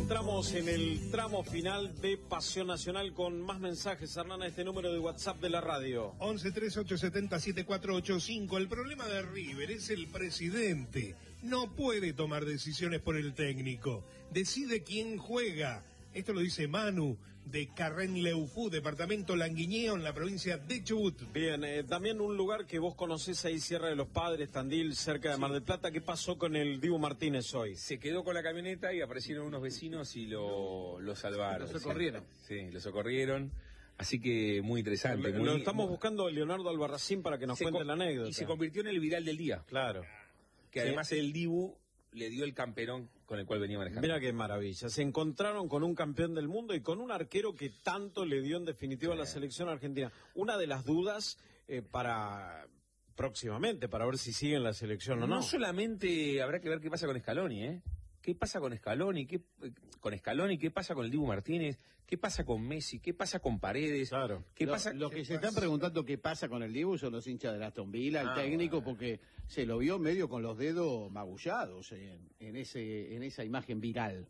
entramos en el tramo final de Pasión Nacional con más mensajes. Hernán, a este número de WhatsApp de la radio. 1138707485. El problema de River es el presidente. No puede tomar decisiones por el técnico. Decide quién juega. Esto lo dice Manu, de Carren-Leufú, departamento Languiñeo, en la provincia de Chubut. Bien, también un lugar que vos conocés ahí, Sierra de los Padres, Tandil, cerca de Mar del Plata. ¿Qué pasó con el Dibu Martínez hoy? Se quedó con la camioneta y aparecieron unos vecinos y lo salvaron. Lo socorrieron. Sí, lo socorrieron. Así que muy interesante. Lo estamos buscando a Leonardo Albarracín para que nos cuente la anécdota. Y se convirtió en el viral del día. Claro. Que además el Dibu le dio el camperón con el cual venía manejando. Mira qué maravilla. Se encontraron con un campeón del mundo y con un arquero que tanto le dio en definitiva a la selección argentina. Una de las dudas para próximamente, para ver si sigue en la selección o no. No solamente habrá que ver qué pasa con Scaloni, ¿Qué pasa con Scaloni? ¿Qué pasa con el Dibu Martínez? ¿Qué pasa con Messi? ¿Qué pasa con Paredes? Claro. Los que se están preguntando qué pasa con el Dibu son los hinchas de Aston Villa, el técnico, porque se lo vio medio con los dedos magullados en esa imagen viral.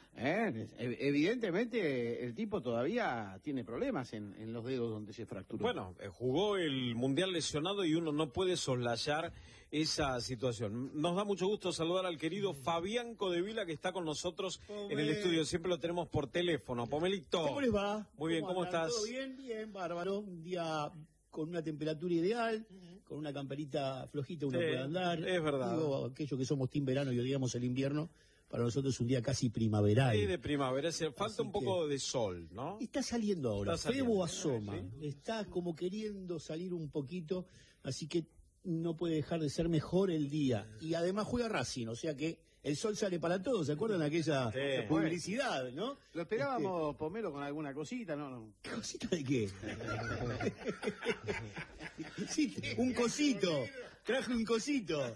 Evidentemente el tipo todavía tiene problemas en los dedos donde se fracturó. Bueno, jugó el Mundial lesionado y uno no puede soslayar esa situación. Nos da mucho gusto saludar al querido Fabián Codevila, que está con nosotros en el estudio. Siempre lo tenemos por teléfono. Pomelito. ¿Cómo les va? Muy bien, ¿cómo estás? ¿Todo bien? Bien, bárbaro. Un día con una temperatura ideal, con una camperita flojita uno puede andar. Es verdad. Digo, aquellos que somos team verano y odiamos el invierno, para nosotros es un día casi primaveral. Sí, de primavera. Falta un poco de sol, ¿no? Está saliendo ahora. Febo asoma. ¿Sí? Está como queriendo salir un poquito, así que no puede dejar de ser mejor el día. Y además juega Racing, o sea que el sol sale para todos. ¿Se acuerdan de aquella publicidad, no? Lo esperábamos, Pomelo, con alguna cosita, ¿no? ¿Cosita de qué? Sí, un cosito. Traje un cosito.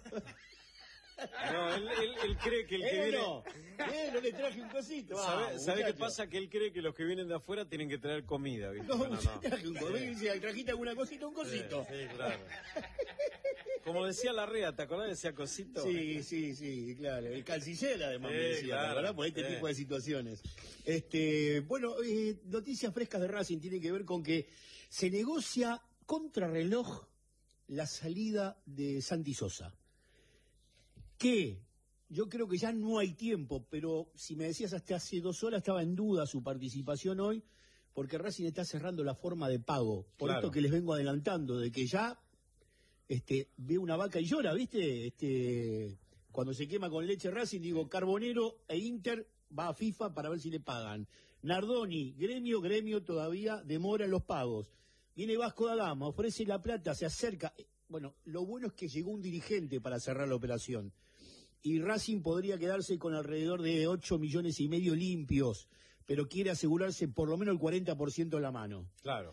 No, él cree que el que viene... No le traje un cosito. ¿Sabe qué pasa? Que él cree que los que vienen de afuera tienen que traer comida, ¿viste? No, traje un cosito. ¿Trajiste alguna cosita? Un cosito. Sí, claro. Como decía Larrea, ¿te acordás de ese cosito? Sí, claro. El canciller además me decía, claro, ¿verdad? Por este tipo de situaciones. Bueno, noticias frescas de Racing tienen que ver con que se negocia contrarreloj la salida de Santi Sosa. Que yo creo que ya no hay tiempo, pero si me decías hasta hace 2 horas estaba en duda su participación hoy, porque Racing está cerrando la forma de pago. Por esto que les vengo adelantando, de que ya ve una vaca y llora, ¿viste? Cuando se quema con leche Racing, digo, Carbonero e Inter va a FIFA para ver si le pagan. Nardoni, Gremio todavía demora en los pagos. Viene Vasco da Gama, ofrece la plata, se acerca. Bueno, lo bueno es que llegó un dirigente para cerrar la operación. Y Racing podría quedarse con alrededor de 8,5 millones limpios, pero quiere asegurarse por lo menos el 40% en la mano. Claro.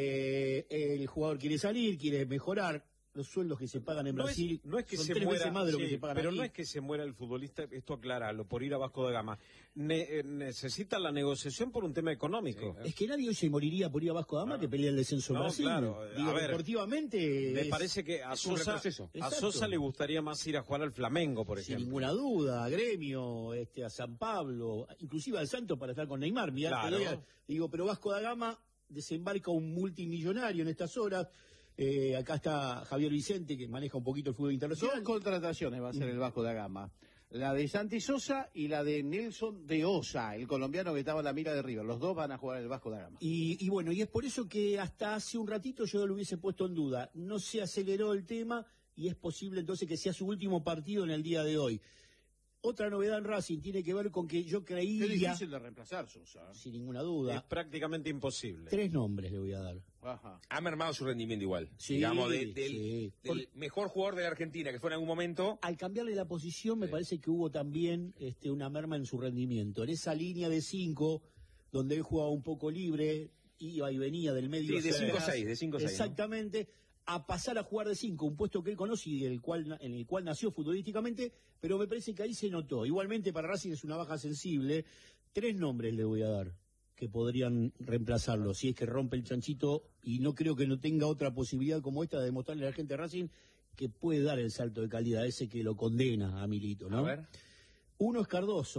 El jugador quiere salir, quiere mejorar. Los sueldos que se pagan en Brasil no es que son se 3 muera, veces más de lo que se pagan pero aquí. no es que se muera el futbolista, esto acláralo, por ir a Vasco da Gama. Necesita la negociación por un tema económico. Es que nadie hoy se moriría por ir a Vasco da Gama que pelea el descenso en Brasil. Claro. Digo, A ver, deportivamente me parece que a Sosa le gustaría más ir a jugar al Flamengo, por ejemplo. Sin ninguna duda, a Gremio, a San Pablo, inclusive al Santos para estar con Neymar. Mirá, claro. Digo, pero Vasco da Gama desembarca un multimillonario en estas horas. Acá está Javier Vicente, que maneja un poquito el fútbol internacional. 2 contrataciones va a hacer el Vasco da Gama. La de Santi Sosa y la de Nelson de Osa, el colombiano que estaba en la mira de River. Los dos van a jugar el Vasco da Gama. Y bueno, y es por eso que hasta hace un ratito yo lo hubiese puesto en duda. No se aceleró el tema y es posible entonces que sea su último partido en el día de hoy. Otra novedad en Racing tiene que ver con que yo creía... Es difícil de reemplazar, Sosa. Sin ninguna duda. Es prácticamente imposible. 3 nombres le voy a dar. Ajá. Ha mermado su rendimiento igual. Sí, digamos, del mejor jugador de la Argentina, que fue en algún momento... Al cambiarle la posición me parece que hubo también una merma en su rendimiento. En esa línea de 5, donde él jugaba un poco libre, iba y venía del medio... Sí, de 5-6. Exactamente. ¿No? A pasar a jugar de 5, un puesto que él conoce y en el cual nació futbolísticamente, pero me parece que ahí se notó. Igualmente para Racing es una baja sensible. 3 nombres le voy a dar que podrían reemplazarlo, si es que rompe el chanchito, y no creo que no tenga otra posibilidad como esta de demostrarle a la gente de Racing que puede dar el salto de calidad ese que lo condena a Milito, ¿no? A ver. Uno es Cardoso,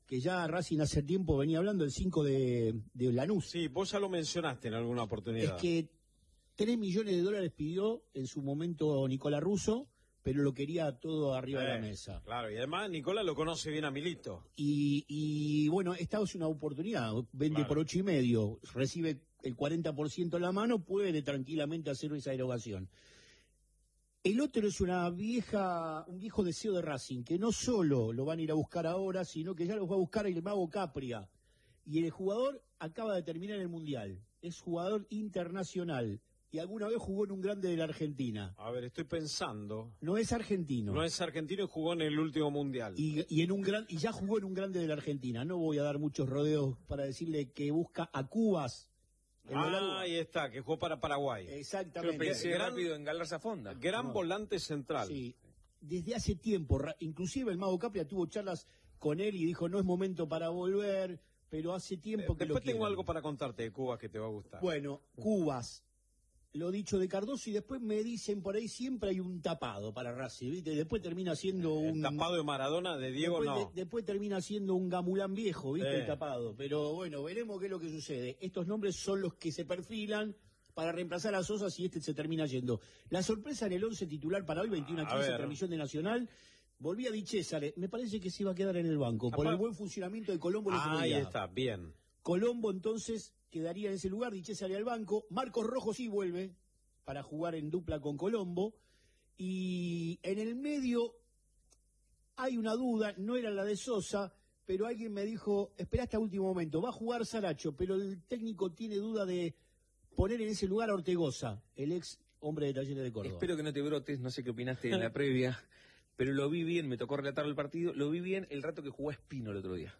que ya Racing hace tiempo venía hablando, el 5 de Lanús. Sí, vos ya lo mencionaste en alguna oportunidad. Es que $3 millones pidió en su momento Nicolás Russo, pero lo quería todo arriba de la mesa. Claro, y además Nicolás lo conoce bien a Milito. Y bueno, esta es una oportunidad, vende por 8,5, recibe el 40% en la mano, puede tranquilamente hacer esa erogación. El otro es un viejo deseo de Racing, que no solo lo van a ir a buscar ahora, sino que ya los va a buscar el mago Capria. Y el jugador acaba de terminar el Mundial, es jugador internacional. Y alguna vez jugó en un grande de la Argentina. A ver, estoy pensando. No es argentino. No es argentino y jugó en el último mundial. Y ya jugó en un grande de la Argentina. No voy a dar muchos rodeos para decirle que busca a Cubas. Ahí está, que jugó para Paraguay. Exactamente. Pero pensé rápido en Galarza Fonda. Gran volante central. Sí. Desde hace tiempo, inclusive el mago Capria tuvo charlas con él y dijo no es momento para volver, pero hace tiempo que después lo tengo quieren. algo para contarte de Cubas que te va a gustar. Bueno, Cubas. Lo dicho de Cardoso y después me dicen por ahí siempre hay un tapado para Racing, ¿viste? Después termina siendo un... tapado de Maradona, de Diego no. Después termina siendo un gamulán viejo, ¿viste? El tapado. Pero bueno, veremos qué es lo que sucede. Estos nombres son los que se perfilan para reemplazar a Sosa si este se termina yendo. La sorpresa en el 11 titular para hoy, 21-15, transmisión de Nacional. Volví a Di César, me parece que se iba a quedar en el banco, por el buen funcionamiento de Colombo. Ahí está, bien. Colombo entonces quedaría en ese lugar, Di César al banco. Marcos Rojo sí vuelve para jugar en dupla con Colombo. Y en el medio hay una duda, no era la de Sosa, pero alguien me dijo, espera hasta último momento, va a jugar Saracho, pero el técnico tiene duda de poner en ese lugar a Ortegoza, el ex hombre de Talleres de Córdoba. Espero que no te brotes, no sé qué opinaste en la previa, pero lo vi bien, me tocó relatar el partido, lo vi bien el rato que jugó Espino el otro día.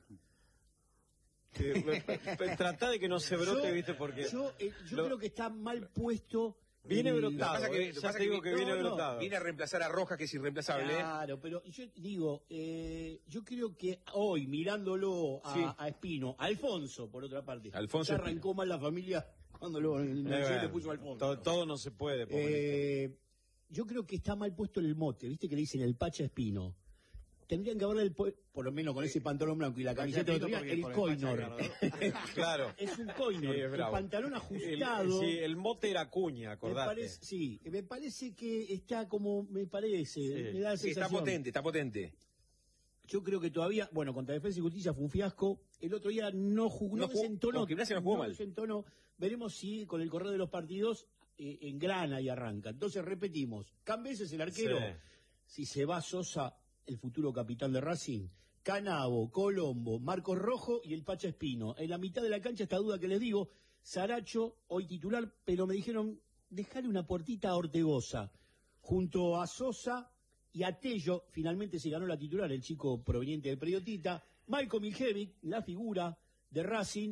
Tratá de que no se brote, ¿viste? Porque yo creo que está mal puesto. Viene brotado, ya te digo que viene brotado. Viene a reemplazar a Rojas, que es irreemplazable. Claro, pero yo digo, yo creo que hoy, mirándolo a Espino, a Alfonso, por otra parte, Alfonso ya arrancó mal la familia cuando le puso Alfonso. Todo no se puede. Yo creo que está mal puesto el mote, ¿viste que le dicen el Pacha Espino? Tendrían que haberle, por lo menos con ese pantalón blanco y la camiseta de otro día, el coinor. Claro. Es un coinor, Sí, el pantalón ajustado. El mote era Cuña, acordate. Me parece que está como, me da la sensación. Está potente. Yo creo que todavía, bueno, contra Defensa y Justicia fue un fiasco. El otro día no desentonó. Desentonó. Veremos si con el correr de los partidos engrana y arranca. Entonces repetimos, Cambés es el arquero. Si se va Sosa, el futuro capitán de Racing, Canavo, Colombo, Marcos Rojo y el Pacha Espino. En la mitad de la cancha, esta duda que les digo, Saracho, hoy titular, pero me dijeron, dejale una puertita a Ortegoza, junto a Sosa y a Tello. Finalmente se ganó la titular, el chico proveniente del Periodista, Maiko Miljevic, la figura de Racing,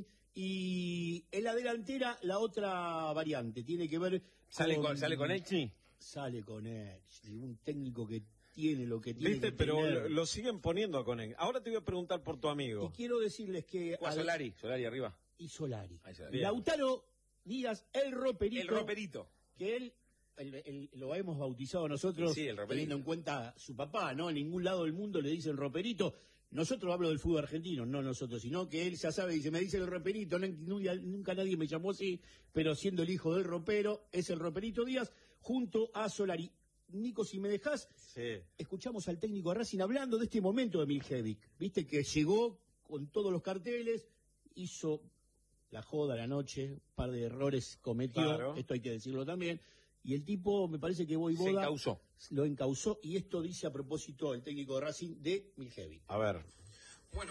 y en la delantera la otra variante, tiene que ver ¿Sale con Elchi? Sale con Elchi, un técnico que tiene lo que tiene. ¿Viste? Que pero tener. lo siguen poniendo a Conen. Ahora te voy a preguntar por tu amigo. Y quiero decirles que... Solari arriba. Y Solari. Solari. Lautaro Díaz, el roperito. El roperito. Que él lo hemos bautizado nosotros, teniendo en cuenta su papá, ¿no? En ningún lado del mundo le dicen roperito. Nosotros hablo del fútbol argentino, no nosotros, sino que él ya sabe, dice, me dice el roperito, nunca nadie me llamó así, pero siendo el hijo del ropero, es el roperito Díaz, junto a Solari. Nico, si me dejás, escuchamos al técnico de Racing hablando de este momento de Miljevic. Viste que llegó con todos los carteles, hizo la joda la noche, un par de errores cometió, esto hay que decirlo también, y el tipo, me parece que Voivoda lo encausó, y esto dice a propósito el técnico de Racing de Miljevic. A ver. Bueno,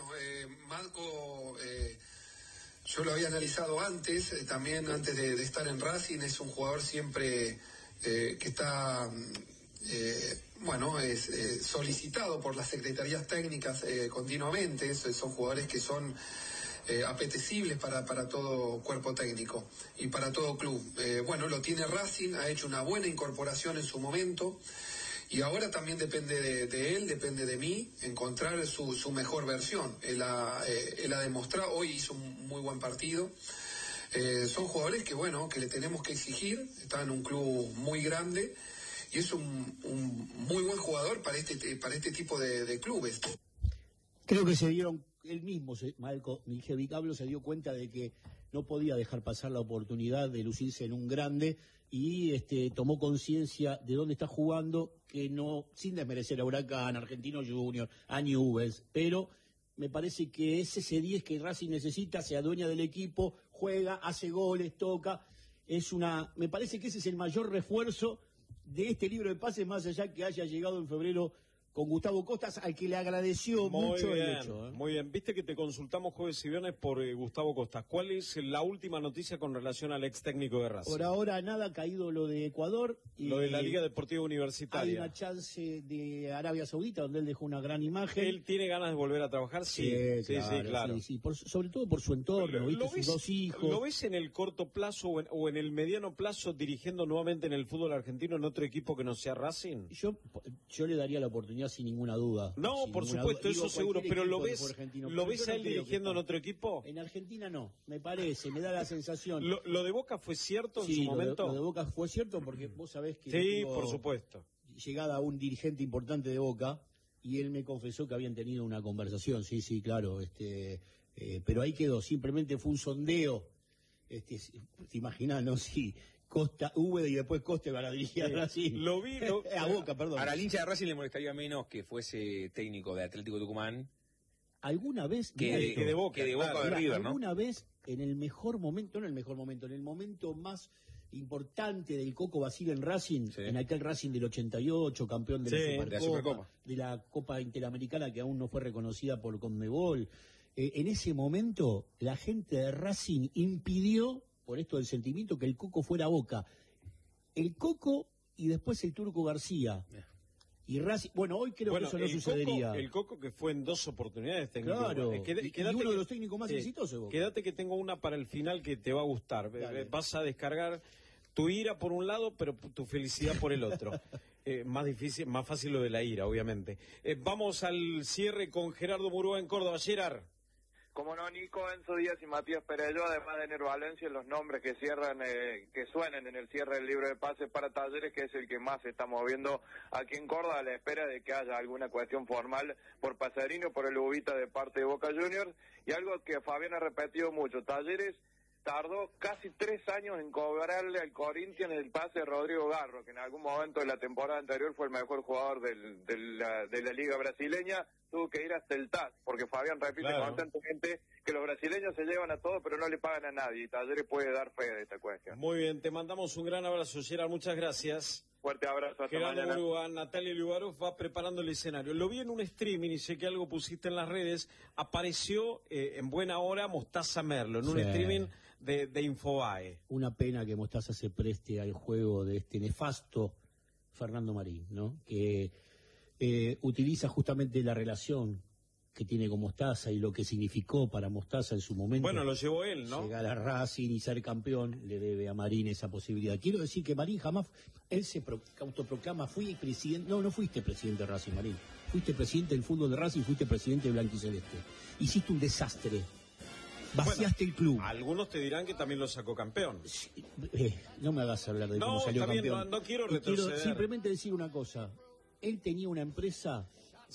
Marco, yo lo había analizado antes, también antes de estar en Racing, es un jugador siempre... que está, solicitado por las secretarías técnicas continuamente. Son jugadores que son apetecibles para todo cuerpo técnico y para todo club. Lo tiene Racing, ha hecho una buena incorporación en su momento y ahora también depende de él, depende de mí, encontrar su mejor versión. Él ha demostrado, hoy hizo un muy buen partido. Son jugadores que le tenemos que exigir, está en un club muy grande y es un muy buen jugador para este tipo de clubes. Creo que se dieron él mismo, Malco Mijevicablo, se dio cuenta de que no podía dejar pasar la oportunidad de lucirse en un grande y tomó conciencia de dónde está jugando, que no, sin desmerecer a Huracán, Argentino Junior, a Newell's, pero me parece que es ese 10 que Racing necesita, se adueña del equipo, juega, hace goles, toca, me parece que ese es el mayor refuerzo de este libro de pases, más allá que haya llegado en febrero con Gustavo Costas, al que le agradeció mucho el hecho. Muy bien, viste que te consultamos jueves y viernes por Gustavo Costas. ¿Cuál es la última noticia con relación al ex técnico de Racing? Por ahora nada, ha caído lo de Ecuador. Lo de la Liga Deportiva Universitaria. Hay una chance de Arabia Saudita, donde él dejó una gran imagen. ¿Él tiene ganas de volver a trabajar? Sí, claro. Sí, sobre todo por su entorno, ¿viste? Sus dos hijos. ¿Lo ves en el corto plazo o en el mediano plazo dirigiendo nuevamente en el fútbol argentino en otro equipo que no sea Racing? Yo le daría la oportunidad sin ninguna duda. No, sin por ninguna supuesto, duda. eso seguro, pero ¿lo ves a él no dirigiendo en otro equipo? En Argentina no, me parece, me da la sensación. ¿Lo de Boca fue cierto en su momento? Lo de Boca fue cierto porque vos sabés que... Sí, por supuesto. Llegada a un dirigente importante de Boca y él me confesó que habían tenido una conversación, sí, claro, pero ahí quedó, simplemente fue un sondeo, te imaginás, ¿no? Sí. Costa, Úbeda y después Costa van a dirigir a Racing. Lo vi. A Boca, perdón. Ahora, al hincha de Racing le molestaría menos que fuese técnico de Atlético Tucumán. ¿Alguna vez? Que de Boca de River, ¿no? ¿Alguna vez en el mejor momento, no en el mejor momento, en el momento más importante del Coco Basile en Racing, en aquel Racing del 88, campeón de la Supercopa, de la Copa Interamericana que aún no fue reconocida por Conmebol, en ese momento la gente de Racing impidió, por esto del sentimiento, que el Coco fuera a Boca. El Coco y después el Turco García. Y Racing, hoy creo que eso no sucedería. El Coco que fue en 2 oportunidades técnico. Claro, y uno de los técnicos más exitosos de Boca. Quédate que tengo una para el final que te va a gustar. Dale. Vas a descargar tu ira por un lado, pero tu felicidad por el otro. Más fácil lo de la ira, obviamente. Vamos al cierre con Gerardo Murúa en Córdoba. Gerard. Como no, Nico, Enzo Díaz y Matías Perello, además de Nero Valencia, los nombres que que suenen en el cierre del libro de pases para Talleres, que es el que más se está moviendo aquí en Córdoba, a la espera de que haya alguna cuestión formal por Pasadino, por el Ubita de parte de Boca Juniors, y algo que Fabián ha repetido mucho, Talleres tardó casi 3 años en cobrarle al Corinthians el pase de Rodrigo Garro, que en algún momento de la temporada anterior fue el mejor jugador de la liga brasileña, tuvo que ir hasta el TAS, porque Fabián repite constantemente que los brasileños se llevan a todo, pero no le pagan a nadie, y Talleres puede dar fe de esta cuestión. Muy bien, te mandamos un gran abrazo, Gerard, muchas gracias. Fuerte abrazo, hasta Gerardo mañana. Murúa, Natalia Lugarov va preparando el escenario. Lo vi en un streaming y sé que algo pusiste en las redes. Apareció en buena hora Mostaza Merlo, en un streaming de Infobae. Una pena que Mostaza se preste al juego de este nefasto Fernando Marín, ¿no? Que utiliza justamente la relación que tiene con Mostaza y lo que significó para Mostaza en su momento. Bueno, lo llevó él, ¿no? Llegar a Racing y ser campeón le debe a Marín esa posibilidad. Quiero decir que Marín jamás, él se autoproclama, fui presidente, no fuiste presidente de Racing, Marín. Fuiste presidente del fútbol de Racing, fuiste presidente de Blanquiceleste. Hiciste un desastre. Vaciaste el club. Algunos te dirán que también lo sacó campeón. No me hagas hablar de cómo salió campeón. No quiero retroceder. Quiero simplemente decir una cosa. Él tenía una empresa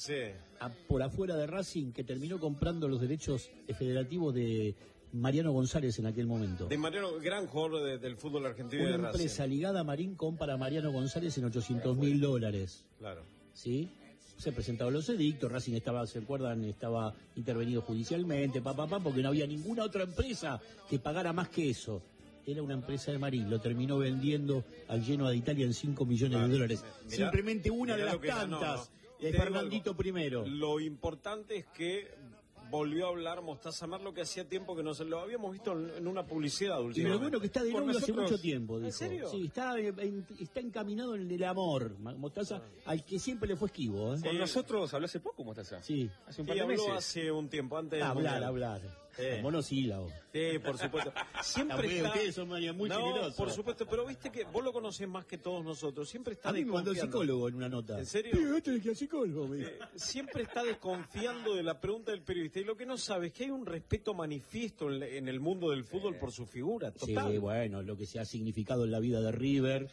por afuera de Racing que terminó comprando los derechos federativos de Mariano González en aquel momento. De Mariano, gran jugador del fútbol argentino. Una empresa ligada a Marín compra a Mariano González en $800.000. Claro. ¿Sí? Se presentaron los edictos, Racing estaba, ¿se acuerdan? Estaba intervenido judicialmente, porque no había ninguna otra empresa que pagara más que eso. Era una empresa de Marín, lo terminó vendiendo al Genoa de Italia en $5 millones. Simplemente una de las tantas de Fernandito I. Lo importante es que volvió a hablar Mostaza Merlo, que hacía tiempo que no se lo habíamos visto en una publicidad últimamente. Y lo bueno que está de novio hace mucho tiempo, dijo. ¿En serio? Sí, está encaminado en el amor, Mostaza, al que siempre le fue esquivo. Con nosotros habló hace poco, Mostaza. Sí. Hace un par de meses. Habló hace un tiempo, antes de hablar. Monosílabo. Sí, por supuesto. Siempre está... Ustedes son muy generosos. Por supuesto, pero viste que vos lo conocés más que todos nosotros. Siempre está a mí me mandó psicólogo en una nota. ¿En serio? Psicólogo. Siempre está desconfiando de la pregunta del periodista. Y lo que no sabe es que hay un respeto manifiesto en el mundo del fútbol por su figura. Total. Sí, bueno, lo que se ha significado en la vida de River,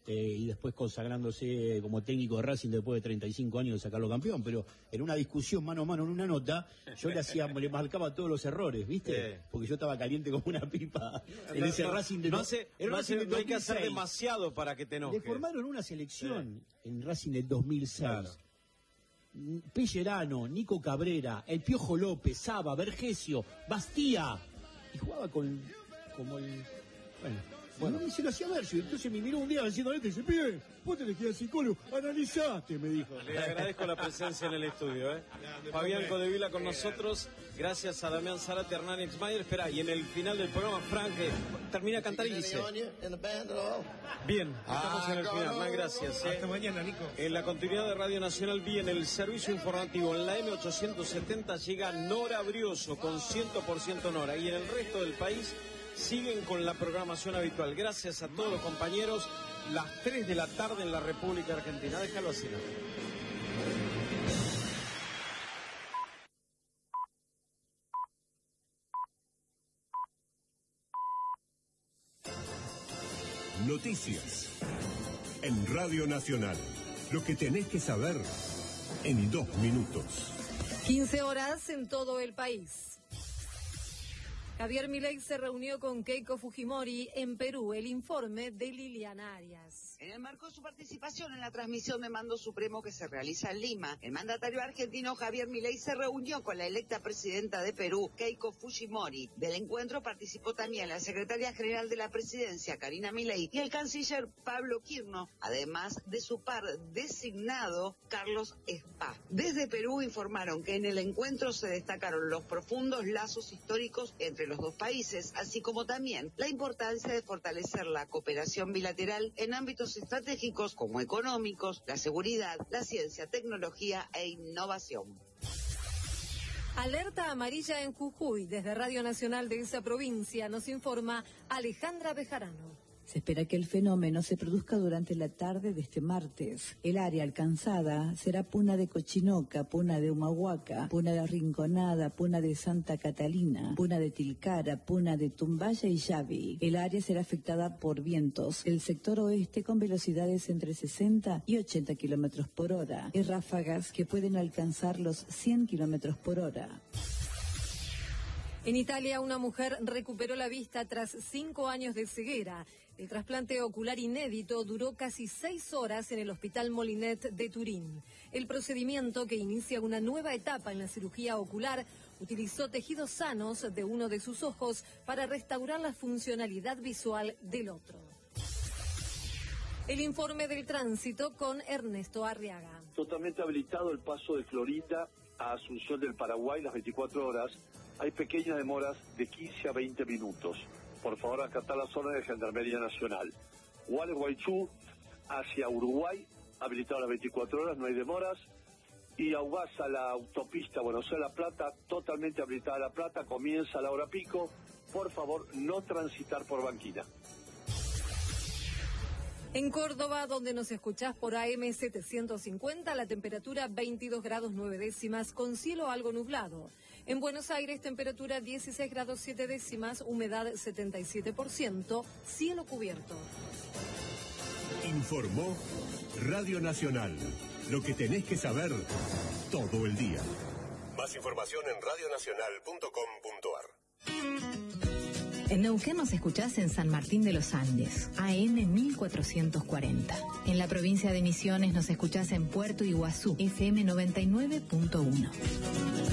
y después consagrándose como técnico de Racing después de 35 años de sacarlo campeón, pero en una discusión mano a mano, en una nota, yo le marcaba todos los errores, ¿viste? Porque yo estaba caliente como una pipa en ese Racing de... No hay que hacer demasiado para que te enojes. Le formaron una selección en Racing del 2006. Claro. Pellerano, Nico Cabrera, El Piojo López, Saba, Vergesio, Bastía, y jugaba como el... Bueno, y se lo hacía Vergesio, entonces me miró un día diciendo y dice, pibe, vos tenés que ir al psicólogo, analizaste, me dijo. Le agradezco la presencia en el estudio, Fabián Codevila con nosotros, gracias a Damián Zárate, Hernán Exmayer. Espera, y en el final del programa, Frank termina a cantar y dice... Bien, estamos en el final, Hernán, gracias. Hasta mañana, Nico. En la continuidad de Radio Nacional, en el servicio informativo, en la M870 llega Nora Brioso con 100% Nora, y en el resto del país siguen con la programación habitual. Gracias a todos los compañeros. Las 3 de la tarde en la República Argentina. Déjalo así, ¿no? Noticias en Radio Nacional. Lo que tenés que saber en 2 minutos. 15 horas en todo el país. Javier Milei se reunió con Keiko Fujimori en Perú. El informe de Liliana Arias. En el marco de su participación en la transmisión de Mando Supremo que se realiza en Lima, el mandatario argentino Javier Milei se reunió con la electa presidenta de Perú, Keiko Fujimori. Del encuentro participó también la secretaria general de la presidencia, Karina Milei, y el canciller Pablo Quirno, además de su par designado, Carlos Spa. Desde Perú informaron que en el encuentro se destacaron los profundos lazos históricos entre los dos países, así como también la importancia de fortalecer la cooperación bilateral en ámbitos estratégicos como económicos, la seguridad, la ciencia, tecnología e innovación. Alerta amarilla en Jujuy. Desde Radio Nacional de esa provincia nos informa Alejandra Bejarano. Se espera que el fenómeno se produzca durante la tarde de este martes. El área alcanzada será Puna de Cochinoca, Puna de Humahuaca, Puna de Rinconada, Puna de Santa Catalina, Puna de Tilcara, Puna de Tumbaya y Yavi. El área será afectada por vientos del sector oeste con velocidades entre 60 y 80 kilómetros por hora y ráfagas que pueden alcanzar los 100 kilómetros por hora. En Italia, una mujer recuperó la vista tras 5 años de ceguera. El trasplante ocular inédito duró casi 6 horas en el Hospital Molinet de Turín. El procedimiento, que inicia una nueva etapa en la cirugía ocular, utilizó tejidos sanos de uno de sus ojos para restaurar la funcionalidad visual del otro. El informe del tránsito con Ernesto Arriaga. Totalmente habilitado el paso de Florida a Asunción del Paraguay las 24 horas. Hay pequeñas demoras de 15 a 20 minutos. Por favor, acatar las órdenes de Gendarmería Nacional. Gualeguaychú hacia Uruguay, habilitado las 24 horas, no hay demoras. Y Aubasa, la autopista Buenos Aires-La Plata, totalmente habilitada La Plata, comienza a la hora pico. Por favor, no transitar por Banquina. En Córdoba, donde nos escuchás por AM 750, la temperatura 22 grados 9 décimas con cielo algo nublado. En Buenos Aires, temperatura 16 grados 7 décimas, humedad 77%, cielo cubierto. Informó Radio Nacional. Lo que tenés que saber todo el día. Más información en radionacional.com.ar. En Neuquén nos escuchás en San Martín de los Andes, AM 1440. En la provincia de Misiones nos escuchás en Puerto Iguazú, FM 99.1.